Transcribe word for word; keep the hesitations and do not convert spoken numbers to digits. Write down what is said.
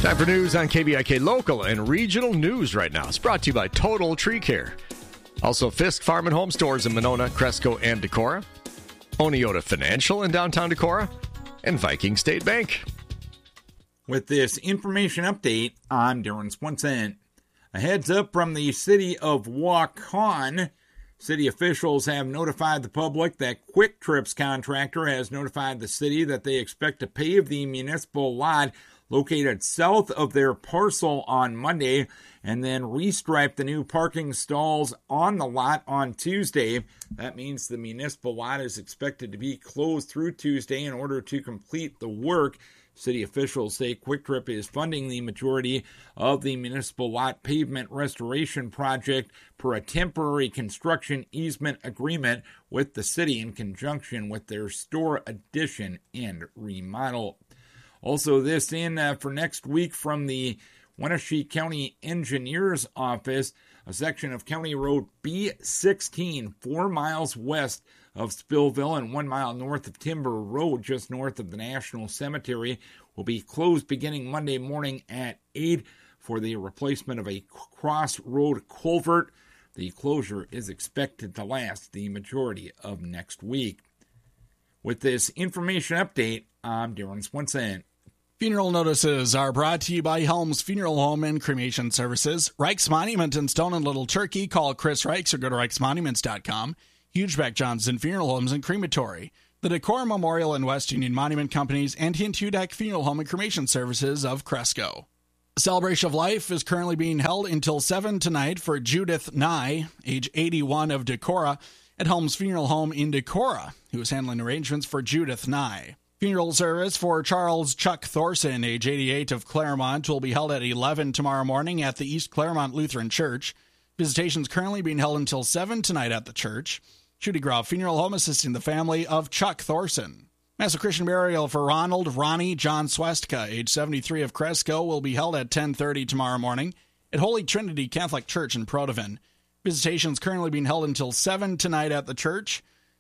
Time for news on K B I K Local and Regional News right now. It's brought to you by Total Tree Care. Also, Fisk Farm and Home Stores in Monona, Cresco, and Decorah. Oneota Financial in downtown Decorah. And Viking State Bank. With this information update, I'm Darren Swenson. A heads up from the city of Waukon. City officials have notified the public that Quick Trips contractor has notified the city that they expect to pave the municipal lot located south of their parcel on Monday and then restripe the new parking stalls on the lot on Tuesday. That means the municipal lot is expected to be closed through Tuesday in order to complete the work. City officials say Quick Trip is funding the majority of the municipal lot pavement restoration project per a temporary construction easement agreement with the city in conjunction with their store addition and remodel. Also, this in uh, for next week from the Wenatchee County Engineers Office, a section of County Road B sixteen, four miles west of Spillville and one mile north of Timber Road, just north of the National Cemetery, will be closed beginning Monday morning at eight for the replacement of a crossroad culvert. The closure is expected to last the majority of next week. With this information update, I'm Darren Swenson. Funeral notices are brought to you by Helms Funeral Home and Cremation Services. Reichs Monument in Stone and Little Turkey. Call Chris Reichs or go to reichs monuments dot com. Hugeback Johnson Funeral Homes and Crematory. The Decorah Memorial and West Union Monument Companies and Hint Hudak Funeral Home and Cremation Services of Cresco. Celebration of Life is currently being held until seven tonight for Judith Nye, age eighty-one, of Decorah, at Helms Funeral Home in Decorah, who is handling arrangements for Judith Nye. Funeral service for Charles Chuck Thorson, age eighty-eight, of Claremont, will be held at eleven tomorrow morning at the East Claremont Lutheran Church. Visitation is currently being held until seven tonight at the church. Judy Grau Funeral Home assisting the family of Chuck Thorson. Mass of Christian burial for Ronald Ronnie John Swestka, age seventy-three, of Cresco, will be held at ten thirty tomorrow morning at Holy Trinity Catholic Church in Protivin. Visitation is currently being held until seven tonight at the church.